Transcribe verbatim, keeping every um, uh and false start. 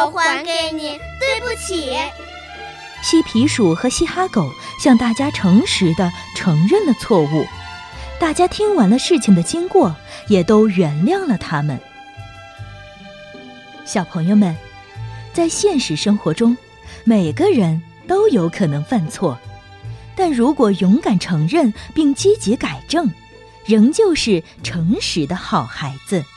要还给你，对不起。 嬉皮鼠和嘻哈狗向大家诚实地承认了错误，大家听完了事情的经过，也都原谅了他们。小朋友们，在现实生活中，每个人都有可能犯错，但如果勇敢承认并积极改正，仍旧是诚实的好孩子。